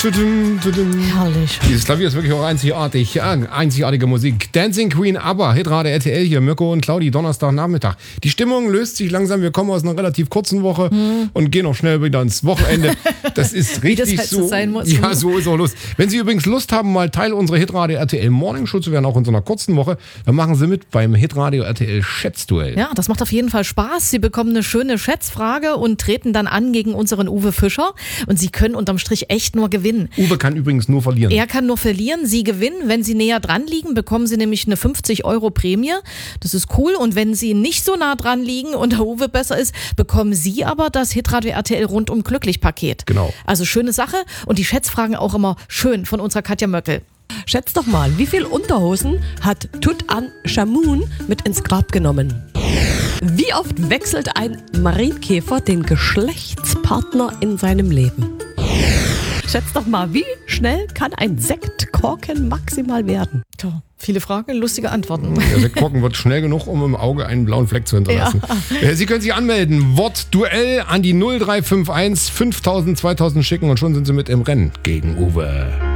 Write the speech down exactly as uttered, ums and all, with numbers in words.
Tudum, tudum. Herrlich. Dieses Klavier ist wirklich auch einzigartig. Ja, einzigartige Musik. Dancing Queen, ABBA, Hitradio R T L hier. Mirko und Claudi, Donnerstagnachmittag. Die Stimmung löst sich langsam. Wir kommen aus einer relativ kurzen Woche hm. und gehen auch schnell wieder ins Wochenende. Das ist richtig Wie das halt so. so sein muss. Ja, so ist auch Lust. Wenn Sie übrigens Lust haben, mal Teil unserer Hitradio R T L Morning Show zu werden, auch in so einer kurzen Woche, dann machen Sie mit beim Hitradio R T L Schätzduell. Ja, das macht auf jeden Fall Spaß. Sie bekommen eine schöne Schätzfrage und treten dann an gegen unseren Uwe Fischer. Und Sie können unterm Strich echt nur gewinnen. Uwe kann übrigens nur verlieren. Er kann nur verlieren. Sie gewinnen. Wenn Sie näher dran liegen, bekommen Sie nämlich eine fünfzig Euro Prämie. Das ist cool. Und wenn Sie nicht so nah dran liegen und der Uwe besser ist, bekommen Sie aber das Hitradio R T L Rundum Glücklich Paket. Genau. Also schöne Sache. Und die Schätzfragen auch immer schön von unserer Katja Möckel. Schätzt doch mal, wie viel Unterhosen hat Tutanchamun mit ins Grab genommen? Wie oft wechselt ein Marienkäfer den Geschlechtspartner in seinem Leben? Schätzt doch mal, wie schnell kann ein Sektkorken maximal werden? Tja, viele Fragen, lustige Antworten. Der Sektkorken wird schnell genug, um im Auge einen blauen Fleck zu hinterlassen. Ja. Sie können sich anmelden. Wortduell an die null drei fünf eins fünftausend zweitausend schicken und schon sind Sie mit im Rennen gegen Uwe.